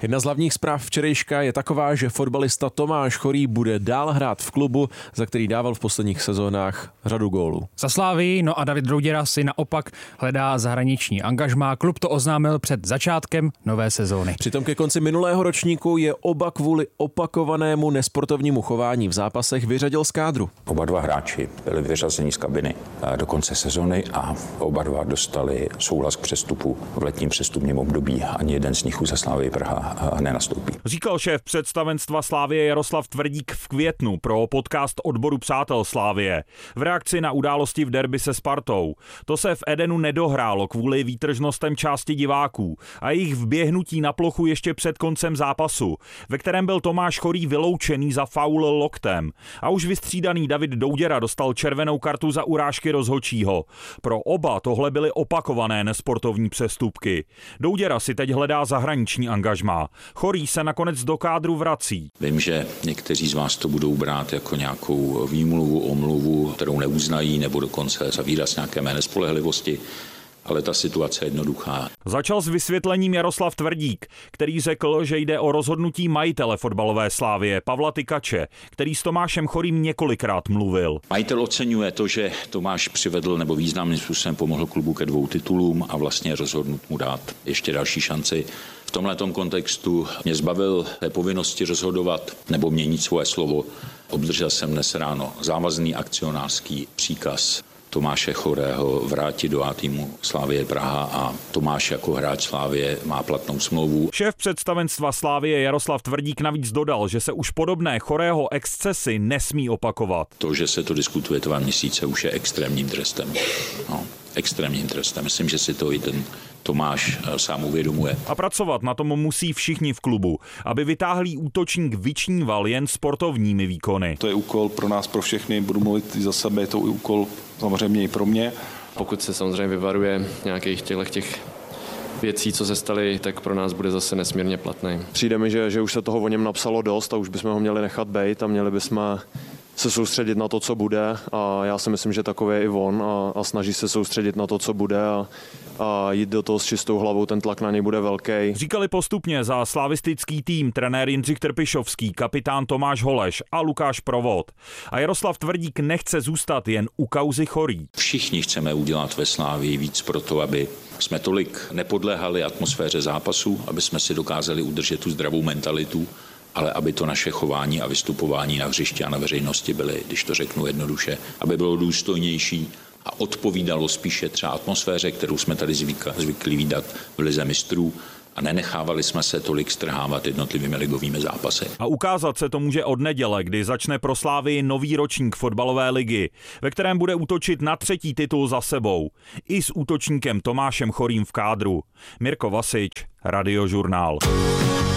Jedna z hlavních zpráv včerejška je taková, že fotbalista Tomáš Chorý bude dál hrát v klubu, za který dával v posledních sezónách řadu gólů. Za Slávii, no a David Douděra si naopak hledá zahraniční angažmá. Klub to oznámil před začátkem nové sezóny. Přitom ke konci minulého ročníku je Oba kvůli opakovanému nesportovnímu chování v zápasech vyřadil z kádru. Oba dva hráči byli vyřazeni z kabiny do konce sezony a oba dva dostali souhlas k přestupu v letním přestupním období. Ani jeden z nich za Slávii Praha nenastoupí. Říkal šéf představenstva Slávie Jaroslav Tvrdík v květnu pro podcast odboru Přátel Slávie v reakci na události v derby se Spartou. To se v Edenu nedohrálo kvůli výtržnostem části diváků a jejich vběhnutí na plochu ještě před koncem zápasu, ve kterém byl Tomáš Chorý vyloučený za faul loktem a už vystřídaný David Douděra dostal červenou kartu za urážky rozhodčího. Pro oba tohle byly opakované nesportovní přestupky. Douděra si teď hledá zahraniční angažmá. Chorý se nakonec do kádru vrací. Vím, že někteří z vás to budou brát jako nějakou výmluvu, omluvu, kterou neuznají, nebo dokonce za výraz nějaké mé nespolehlivosti. Ale ta situace je jednoduchá. Začal s vysvětlením Jaroslav Tvrdík, který řekl, že jde o rozhodnutí majitele fotbalové Slávie Pavla Tykače, který s Tomášem Chorým několikrát mluvil. Majitel oceňuje to, že Tomáš přivedl nebo významným způsobem pomohl klubu ke 2 titulům a vlastně rozhodnut mu dát ještě další šanci. V tomhletom kontextu mě zbavil té povinnosti rozhodovat nebo měnit svoje slovo. Obdržel jsem dnes ráno závazný akcionářský příkaz Tomáše Chorého vrátit do A týmu Slávie Praha a Tomáš jako hráč Slávie má platnou smlouvu. Šéf představenstva Slávie Jaroslav Tvrdík navíc dodal, že se už podobné Chorého excesy nesmí opakovat. To, že se to diskutuje 2 měsíce, už je extrémním trestem. Extrémním trestem. Myslím, že si to i ten Tomáš sám uvědomuje. A pracovat na tom musí všichni v klubu, aby vytáhlý útočník vyčníval jen sportovními výkony. To je úkol pro nás, pro všechny, budu mluvit za sebe, je to úkol samozřejmě i pro mě. Pokud se samozřejmě vyvaruje nějakých těch věcí, co se staly, tak pro nás bude zase nesmírně platný. Přijde mi, že už se toho o něm napsalo dost a už bychom ho měli nechat bejt a měli bychom se soustředit na to, co bude, a já si myslím, že takový je i on a snaží se soustředit na to, co bude a jít do toho s čistou hlavou, ten tlak na něj bude velký. Říkali postupně za slavistický tým trenér Jindřich Trpišovský, kapitán Tomáš Holeš a Lukáš Provod. A Jaroslav Tvrdík nechce zůstat jen u kauzy Chorý. Všichni chceme udělat ve Slávii víc pro to, aby jsme tolik nepodléhali atmosféře zápasu, aby jsme si dokázali udržet tu zdravou mentalitu, ale aby to naše chování a vystupování na hřišti a na veřejnosti byly, když to řeknu jednoduše, aby bylo důstojnější a odpovídalo spíše třeba atmosféře, kterou jsme tady zvyklí vídat v lize mistrů, a nenechávali jsme se tolik strhávat jednotlivými ligovými zápasy. A ukázat se to může od neděle, kdy začne pro Slávii nový ročník fotbalové ligy, ve kterém bude útočit na 3. titul za sebou. I s útočníkem Tomášem Chorým v kádru. Mirko Vasič, Radiožurnál.